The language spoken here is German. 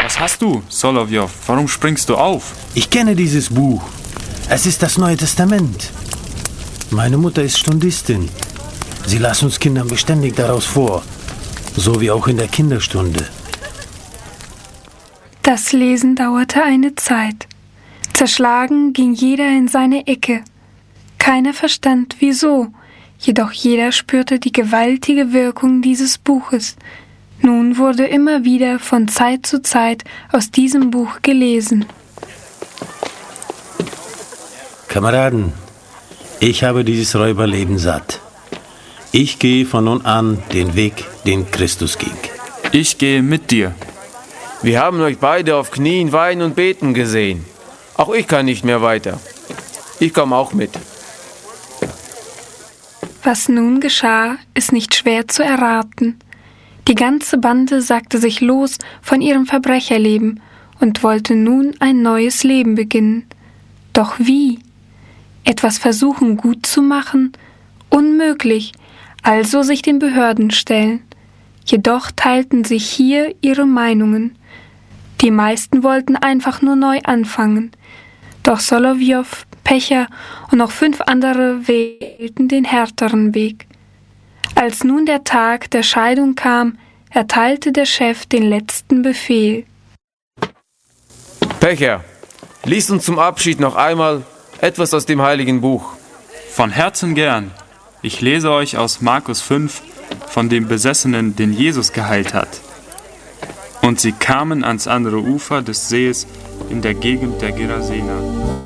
Was hast du, Solovjov? Warum springst du auf? Ich kenne dieses Buch. Es ist das Neue Testament. Meine Mutter ist Stundistin. Sie las uns Kindern beständig daraus vor. So wie auch in der Kinderstunde. Das Lesen dauerte eine Zeit. Zerschlagen ging jeder in seine Ecke. Keiner verstand, wieso, jedoch jeder spürte die gewaltige Wirkung dieses Buches. Nun wurde immer wieder von Zeit zu Zeit aus diesem Buch gelesen. Kameraden, ich habe dieses Räuberleben satt. Ich gehe von nun an den Weg, den Christus ging. Ich gehe mit dir. Wir haben euch beide auf Knien weinen und beten gesehen. Auch ich kann nicht mehr weiter. Ich komme auch mit. Was nun geschah, ist nicht schwer zu erraten. Die ganze Bande sagte sich los von ihrem Verbrecherleben und wollte nun ein neues Leben beginnen. Doch wie? Etwas versuchen gut zu machen? Unmöglich, also sich den Behörden stellen. Jedoch teilten sich hier ihre Meinungen. Die meisten wollten einfach nur neu anfangen. Doch Solovjov, Pecher und noch 5 andere wählten den härteren Weg. Als nun der Tag der Scheidung kam, erteilte der Chef den letzten Befehl. Pecher, lies uns zum Abschied noch einmal etwas aus dem Heiligen Buch. Von Herzen gern. Ich lese euch aus Markus 5 von dem Besessenen, den Jesus geheilt hat. Und sie kamen ans andere Ufer des Sees in der Gegend der Gerasener.